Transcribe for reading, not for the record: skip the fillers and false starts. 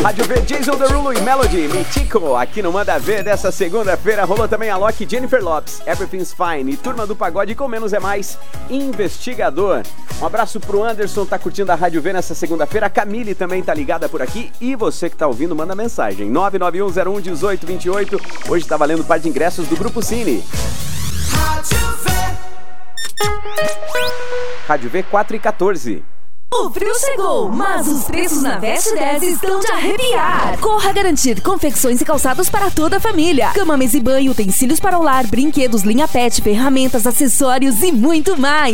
Rádio V, Jason Derulo e Melody, Mitico, aqui no Manda Ver dessa segunda-feira. Rolou também a Loki, Jennifer Lopes, Everything's Fine e Turma do Pagode com Menos é Mais, Investigador. Um abraço pro Anderson, tá curtindo a Rádio V nessa segunda-feira. A Camille também tá ligada por aqui. E você que tá ouvindo, manda mensagem. 991011828. Hoje tá valendo par de ingressos do Grupo Cine. Rádio V 4h14. O frio chegou, mas os preços na Veste 10 estão de arrepiar. Corra garantir confecções e calçados para toda a família. Cama, mesa e banho, utensílios para o lar, brinquedos, linha pet, ferramentas, acessórios e muito mais.